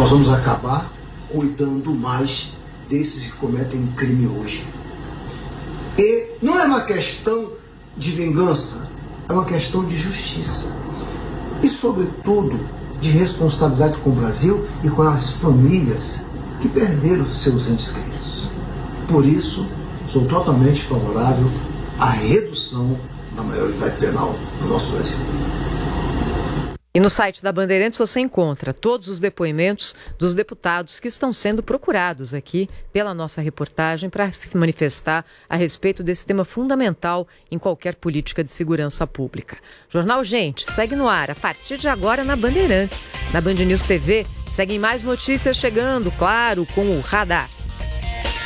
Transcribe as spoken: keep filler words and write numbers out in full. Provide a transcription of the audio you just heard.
nós vamos acabar cuidando mais desses que cometem crime hoje. E não é uma questão de vingança, é uma questão de justiça. E, sobretudo, de responsabilidade com o Brasil e com as famílias que perderam seus entes queridos. Por isso, sou totalmente favorável à redução da maioridade penal no nosso Brasil. E no site da Bandeirantes você encontra todos os depoimentos dos deputados que estão sendo procurados aqui pela nossa reportagem para se manifestar a respeito desse tema fundamental em qualquer política de segurança pública. Jornal Gente segue no ar a partir de agora na Bandeirantes. Na Band News T V seguem mais notícias chegando, claro, com o Radar.